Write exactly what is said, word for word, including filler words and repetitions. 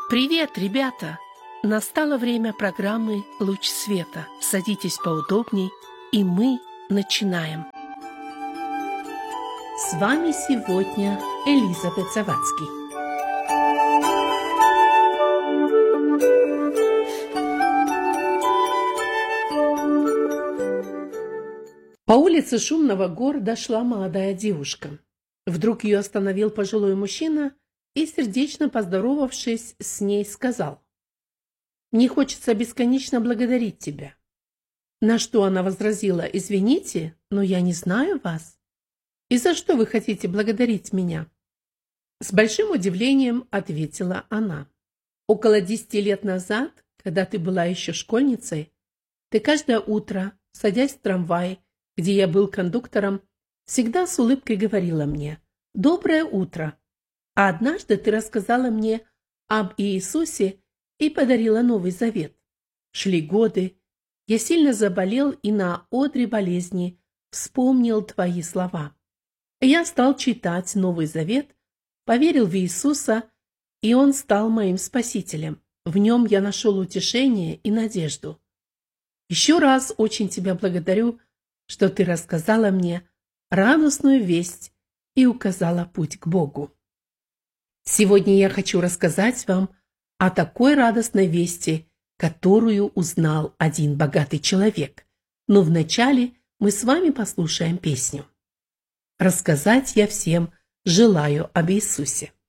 Привет, ребята! Настало время программы «Луч света». Садитесь поудобней, и мы начинаем. С вами сегодня Элизабет Завадский. По улице шумного города шла молодая девушка. Вдруг ее остановил пожилой мужчина и, сердечно поздоровавшись с ней, сказал: «Мне хочется бесконечно благодарить тебя». На что она возразила: «Извините, но я не знаю вас. И за что вы хотите благодарить меня?» С большим удивлением ответила она: «Около десяти лет назад, когда ты была еще школьницей, ты каждое утро, садясь в трамвай, где я был кондуктором, всегда с улыбкой говорила мне: «Доброе утро». А однажды ты рассказала мне об Иисусе и подарила Новый Завет. Шли годы, я сильно заболел и на одре болезни вспомнил твои слова. Я стал читать Новый Завет, поверил в Иисуса, и Он стал моим спасителем. В Нем я нашел утешение и надежду. Еще раз очень тебя благодарю, что ты рассказала мне радостную весть и указала путь к Богу. Сегодня я хочу рассказать вам о такой радостной вести, которую узнал один богатый человек. Но вначале мы с вами послушаем песню. Рассказать я всем желаю об Иисусе.